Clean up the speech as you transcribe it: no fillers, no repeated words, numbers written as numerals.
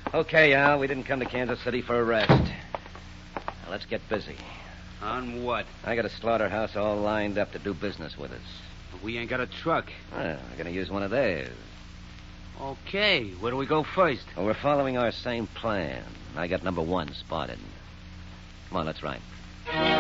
Okay, Al, we didn't come to Kansas City for a rest. Now, let's get busy. On what? I got a slaughterhouse all lined up to do business with us. We ain't got a truck. Well, we're going to use one of theirs. Okay, where do we go first? Well, we're following our same plan. I got number 1 spotted. Come on, let's ride.